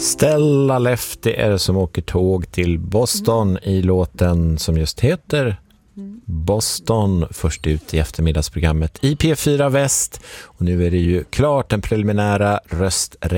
Stella Lefty är det som åker tåg till Boston i låten som just heter Boston, först ut i eftermiddagsprogrammet i P4 Väst. Och nu är det ju klart den preliminära rösträkningen